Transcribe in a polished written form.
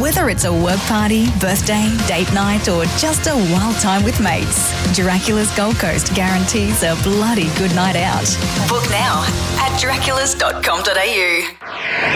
Whether it's a work party, birthday, date night, or just a wild time with mates, Dracula's Gold Coast guarantees a bloody good night out. Book now at draculas.com.au.